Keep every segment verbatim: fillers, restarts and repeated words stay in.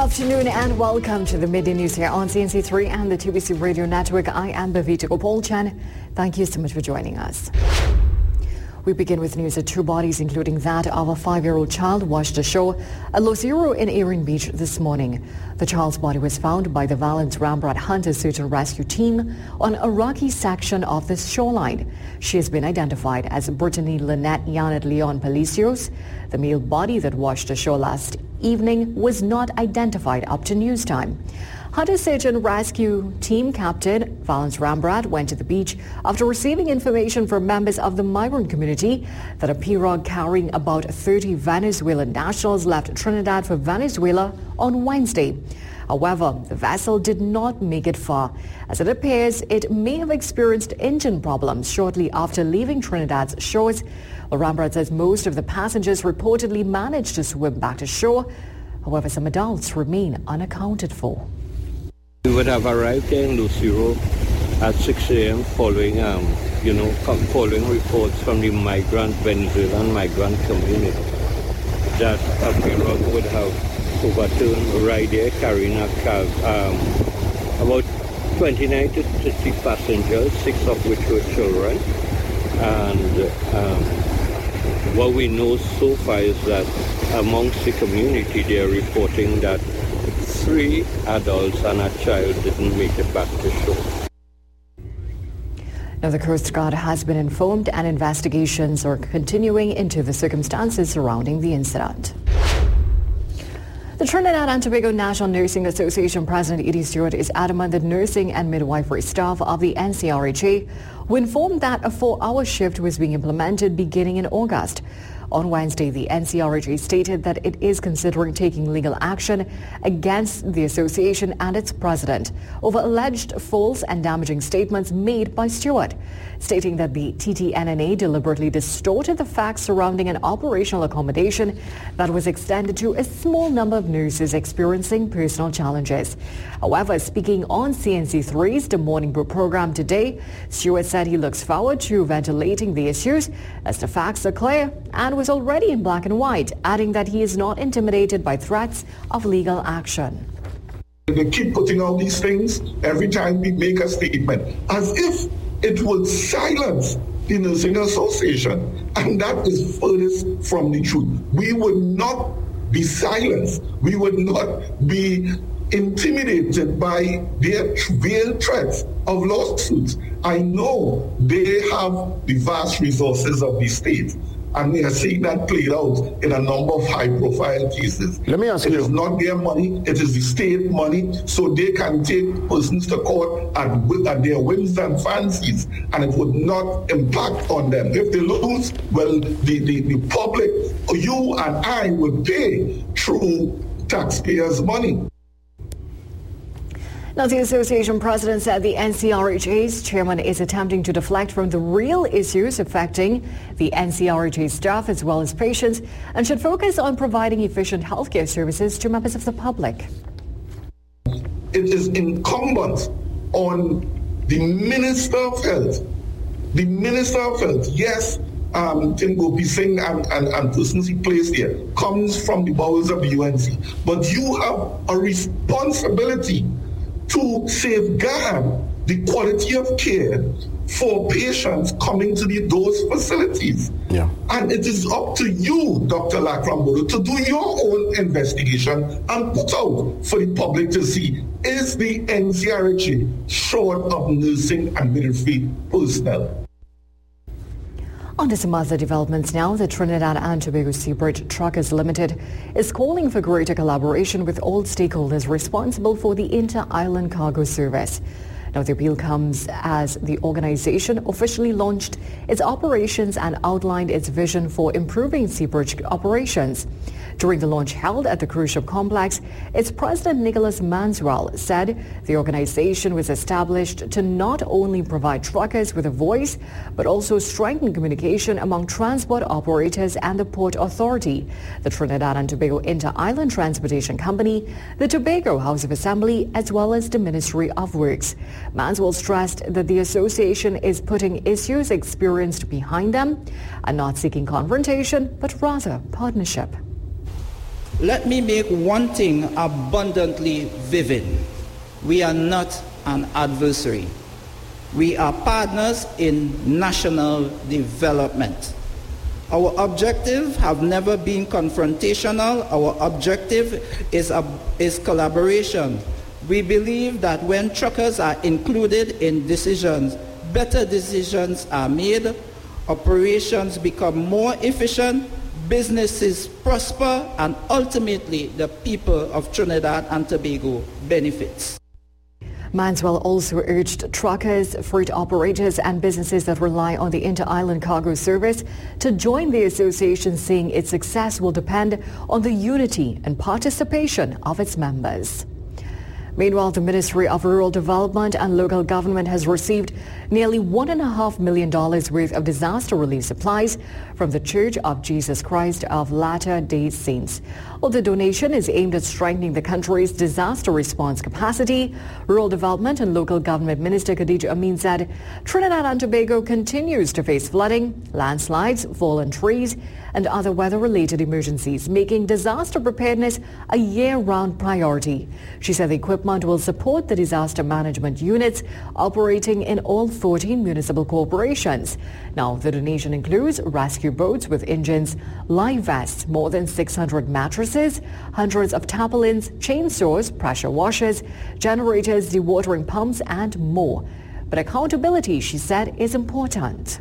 afternoon and welcome to the Midday News here on C N C three and the T B C Radio Network. I am Bhavita Gopal-Chan. Thank you so much for joining us. We begin with news that two bodies, including that of a five-year-old child, washed ashore at Los Zero in Erin Beach this morning. The child's body was found by the Valence Rembrandt Hunter Search and Rescue Team on a rocky section of the shoreline. She has been identified as Brittany Lynette Yanet Leon Palacios. The male body that washed ashore last evening was not identified up to news time. Hunter Search and Rescue Team Captain Valence Rembrandt went to the beach after receiving information from members of the migrant community that a pirogue carrying about thirty Venezuelan nationals left Trinidad for Venezuela on Wednesday. However, the vessel did not make it far, as it appears it may have experienced engine problems shortly after leaving Trinidad's shores. Well, Rembrandt says most of the passengers reportedly managed to swim back to shore. However, some adults remain unaccounted for. We would have arrived there in Los Zero at six a.m. following, um, you know, following reports from the migrant, Venezuelan migrant community that a pirogue would have overturned right there carrying a cab, um, about twenty-nine to thirty passengers, six of which were children. And um, what we know so far is that amongst the community, they are reporting that three adults and a child didn't make it back to shore. Now, the Coast Guard has been informed and investigations are continuing into the circumstances surrounding the incident. The Trinidad and Tobago National Nursing Association President Edie Stewart is adamant that nursing and midwifery staff of the N C R H A were informed that a four-hour shift was being implemented beginning in August. On Wednesday, the N C R H A stated that it is considering taking legal action against the association and its president over alleged false and damaging statements made by Stewart, stating that the T T N N A deliberately distorted the facts surrounding an operational accommodation that was extended to a small number of nurses experiencing personal challenges. However, speaking on C N C three's The Morning Brew program today, Stewart said he looks forward to ventilating the issues as the facts are clear and was already in black and white, adding that he is not intimidated by threats of legal action. They keep putting out these things every time we make a statement, as if it would silence the Nursing Association, and that is furthest from the truth. We would not be silenced. We would not be intimidated by their veiled threats of lawsuits. I know they have the vast resources of the state, and we are seeing that played out in a number of high-profile cases. Let me ask it you. It is not their money, it is the state money, so they can take persons to court at, at their whims and fancies, and it would not impact on them. If they lose, well, the, the, the public, you and I, would pay through taxpayers' money. Now, the association president said the N C R H A's chairman is attempting to deflect from the real issues affecting the N C R H A staff as well as patients and should focus on providing efficient healthcare services to members of the public. It is incumbent on the Minister of Health, the Minister of Health, yes, um, Tim Gopi Singh and, and, and persons he placed here comes from the bowels of the U N C, but you have a responsibility to safeguard the quality of care for patients coming to the, those facilities. Yeah. And it is up to you, Doctor Lakrambodo, to do your own investigation and put out for the public to see, is the N C R H A short of nursing and midwifery personnel? On to some other developments now. The Trinidad and Tobago Seabridge Truckers Limited is calling for greater collaboration with all stakeholders responsible for the inter-island cargo service. Now, the appeal comes as the organization officially launched its operations and outlined its vision for improving seabridge operations. During the launch held at the cruise ship complex, its president Nicholas Manswell said the organization was established to not only provide truckers with a voice, but also strengthen communication among transport operators and the Port Authority, the Trinidad and Tobago Inter-Island Transportation Company, the Tobago House of Assembly, as well as the Ministry of Works. Manswell stressed that the association is putting issues experienced behind them and not seeking confrontation, but rather partnership. Let me make one thing abundantly vivid. We are not an adversary. We are partners in national development. Our objective have never been confrontational. Our objective is, a, is collaboration. We believe that when truckers are included in decisions, better decisions are made, operations become more efficient, businesses prosper, and ultimately the people of Trinidad and Tobago benefits. Manswell also urged truckers, freight operators and businesses that rely on the inter-island cargo service to join the association, saying its success will depend on the unity and participation of its members. Meanwhile, the Ministry of Rural Development and Local Government has received nearly one and a half million dollars worth of disaster relief supplies from the Church of Jesus Christ of Latter-day Saints. Well, the donation is aimed at strengthening the country's disaster response capacity. Rural Development and Local Government Minister Khadija Amin said Trinidad and Tobago continues to face flooding, landslides, fallen trees, and other weather-related emergencies, making disaster preparedness a year-round priority. She said the equipment will support the disaster management units operating in all fourteen municipal corporations. Now, the donation includes rescue boats with engines, life vests, more than six hundred mattresses, hundreds of tarpaulins, chainsaws, pressure washers, generators, dewatering pumps, and more. But accountability, she said, is important.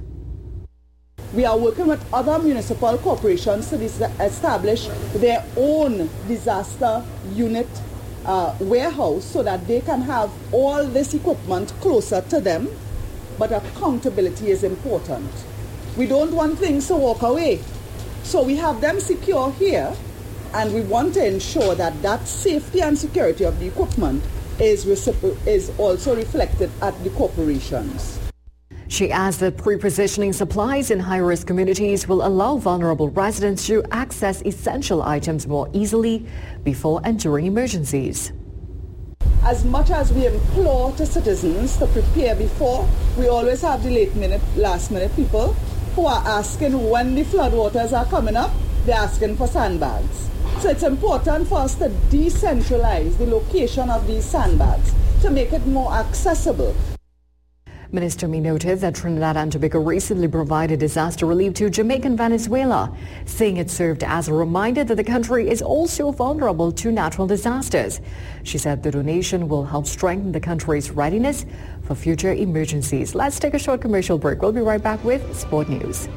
We are working with other municipal corporations to establish their own disaster unit uh, warehouse so that they can have all this equipment closer to them. But accountability is important. We don't want things to walk away. So we have them secure here, and we want to ensure that that safety and security of the equipment is, recipro- is also reflected at the corporations. She adds that pre-positioning supplies in high-risk communities will allow vulnerable residents to access essential items more easily before and during emergencies. As much as we implore to citizens to prepare before, we always have the late-minute, last-minute people who are asking when the floodwaters are coming up, they're asking for sandbags. So it's important for us to decentralize the location of these sandbags to make it more accessible. Minister Mee noted that Trinidad and Tobago recently provided disaster relief to Jamaica and Venezuela, saying it served as a reminder that the country is also vulnerable to natural disasters. She said the donation will help strengthen the country's readiness for future emergencies. Let's take a short commercial break. We'll be right back with Sport News.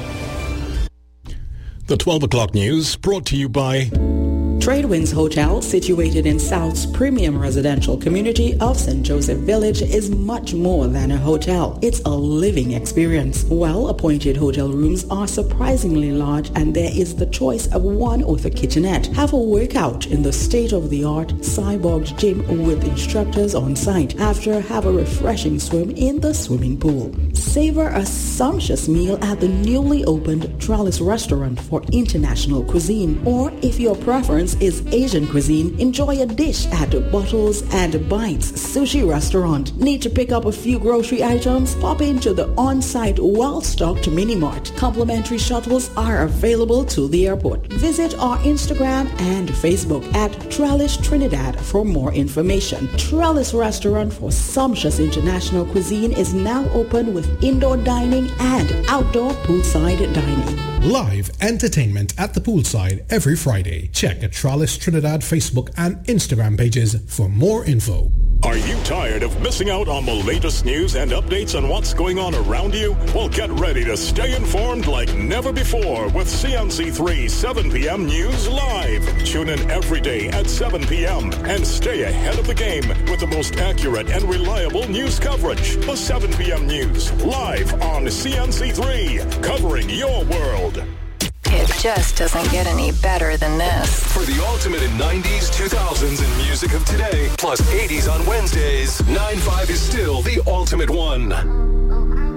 The twelve o'clock news brought to you by Tradewinds Hotel, situated in South's premium residential community of Saint Joseph Village, is much more than a hotel. It's a living experience. Well-appointed hotel rooms are surprisingly large, and there is the choice of one with a kitchenette. Have a workout in the state-of-the-art cyborg gym with instructors on site. After, have a refreshing swim in the swimming pool. Savor a sumptuous meal at the newly opened Trellis Restaurant for international cuisine. Or, if your preference is Asian cuisine, enjoy a dish at Bottles and Bites Sushi Restaurant. Need to pick up a few grocery items? Pop into the on-site well-stocked mini-mart. Complimentary shuttles are available to the airport. Visit our Instagram and Facebook at Trellis Trinidad for more information. Trellis Restaurant for sumptuous international cuisine is now open with indoor dining and outdoor poolside dining. Live entertainment at the poolside every Friday. Check the Trellis Trinidad Facebook and Instagram pages for more info. Are you tired of missing out on the latest news and updates on what's going on around you? Well, get ready to stay informed like never before with C N C three seven p.m. News Live. Tune in every day at seven p.m. and stay ahead of the game with the most accurate and reliable news coverage. The seven p.m. News Live on C N C three, covering your world. It just doesn't get any better than this. For the ultimate in nineties, two thousands, and music of today, plus eighties on Wednesdays, nine five is still the ultimate one.